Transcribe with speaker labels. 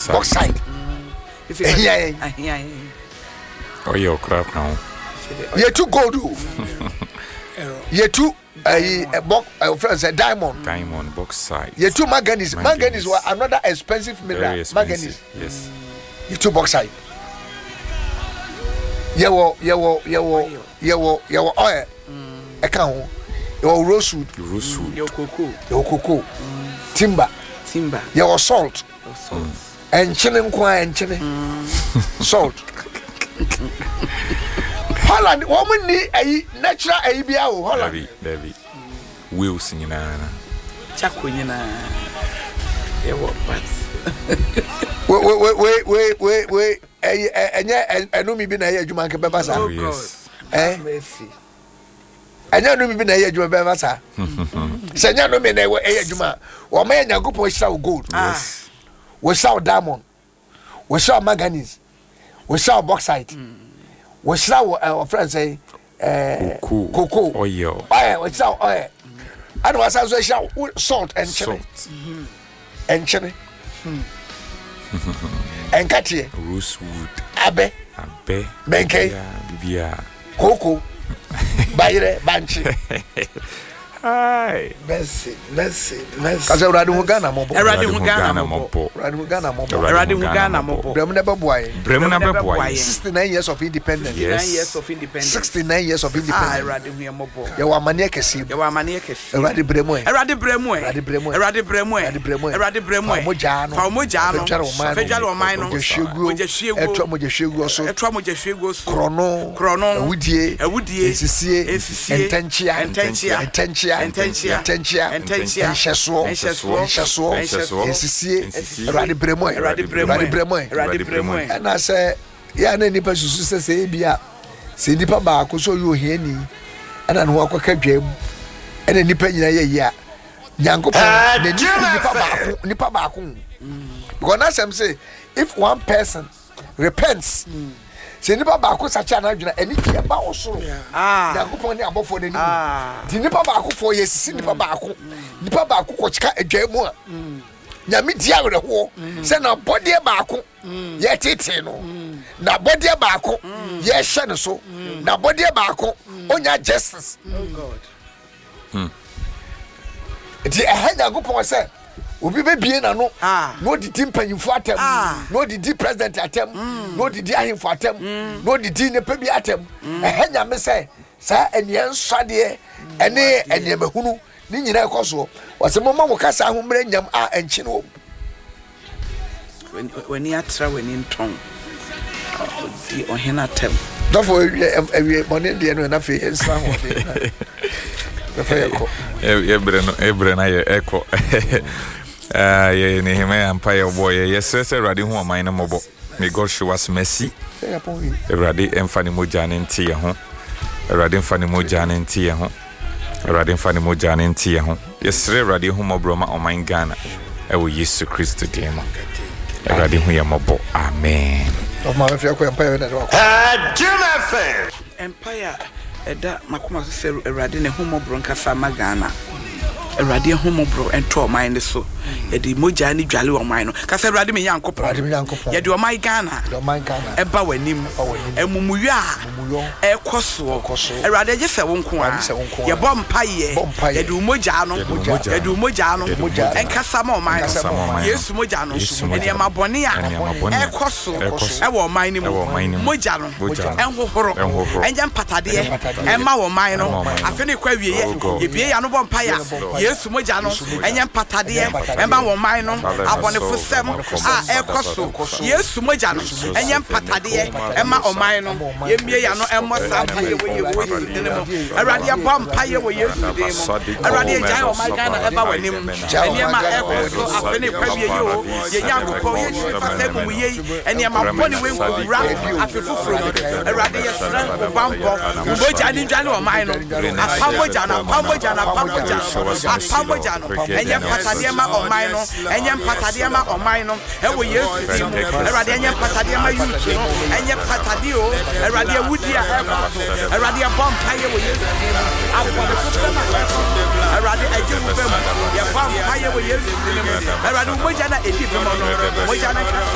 Speaker 1: Bauxite.
Speaker 2: Yeah.
Speaker 3: Oh, your craft now.
Speaker 1: You too gold. You too friends a diamond.
Speaker 3: Diamond bauxite.
Speaker 1: You too manganese. Manganese was another expensive mineral. Manganese.
Speaker 3: Yes.
Speaker 1: You too bauxite. You oil. Account. Your rosewood.
Speaker 2: Your cocoa.
Speaker 1: Timber. Your salt. And chilling salt. Holland, woman need a natural ABO. Holland.
Speaker 3: Debbie. Wilson,
Speaker 2: Chakwinina.
Speaker 1: Wait. I know me been a year, you might be basa.
Speaker 3: Oh, yes.
Speaker 1: I know me been a year, you might be basa. Sanya no me na a juma. Or man, you go for show gold.
Speaker 3: Yes.
Speaker 1: We saw diamond. We saw manganese. We saw bauxite. We saw our friends say cocoa.
Speaker 3: Oil.
Speaker 1: We saw oil. And was also salt and chili. And chili. And catchy.
Speaker 3: Rosewood.
Speaker 1: Abe. Benke.
Speaker 3: Bibia.
Speaker 1: Cocoa. Bayre. Banchi.
Speaker 3: Hi.
Speaker 1: Merci. Because I radu Ghana mobo. Bremna boy. 69 years of independence.
Speaker 3: Yes.
Speaker 1: 69 years of independence. You are maniac. You are maniac. Eradi Bremo. Mojano. Federal mine. Chrono. Woodie. Intentia. Radi Bremo. And I say, yeah, any person say, Bia, say, Nipa Baku, so you hear me, and I walk a game, and a Nipa ya, Yanko, Nipa Baku. Because I'm say, if one person repents, say nipa baako sacha na adwena eni tie ba osoro yakopon ne abofo ne ni di nipa baako fo yesisi nipa baako ko chika adwamu a nyame dia werho se na body baako ye tete no na body baako ye hye ne so na body baako onya justice di ehanya yakopon se obi be bie na no no didi mpanyimfo atem no didi president atem no didi ahimfo atem no didi ne pebi atem ehanya me say sa enien swade ene eniemehunu ni nyina ekoso wase mama mo kasa ahomre nyam a enchi no
Speaker 2: weni atra weni nton di ohena atem
Speaker 1: dofo ewie money de no na fe ensa ho de
Speaker 3: ebre na ye eko Nehemiah Empire boy, yes, Radi who am I no mobo. May God show us mercy. Radi Enfani Mojan in Tia home. Radin Fanny Mojan in Tia home. Radin Fanny Mojan in Tia home. Yes, Radi Homo Broma on my Ghana. I will use to Christ demo. Radi Huyamobo. Amen.
Speaker 1: Of my Empire
Speaker 2: Empire. Eda makoma se Radi ne Homo Bronca Fama Ghana. Erade homo bro ento mind so e di moja ni dwale o mind no ka se erade me yankopon ye di o my Ghana e ba wanim emumuyu a e koso erade je se wonko a ye bom paye ye di moja no ye di moja no enkasa ma o mind yesu moja no ene ma bone a e koso e wo mind ni moja no enhohoro enjam patade e ma wo mind no afeni kwa wiye ye bie ya no bom paye Yesu moja no enye patade emba wo man no abone fosem a ekoso Yesu moja no enye patade emma o man no yemie ya no emmo sampaye wo dinemo awrade abom paye wo Yesu demo awrade jai o man Ghana eba wanim enye ma ekoso afene kwabie yo ye yankopon ye fasem mu ye enye ma boni we nkura afefufuro awrade yesra obampo moja ni dwale o man no apamoja na Pamojano, enye patadiema omai no, enye patadiema omai no, ewo Yesu dimo, erade enye patadiema yutu no, enye patadio, erade wudia erade bompa ye wo Yesu dimo, afode kusema erade eje wubem, ye bompa ye wo Yesu dimo, erade moja na edi bemo no, moja na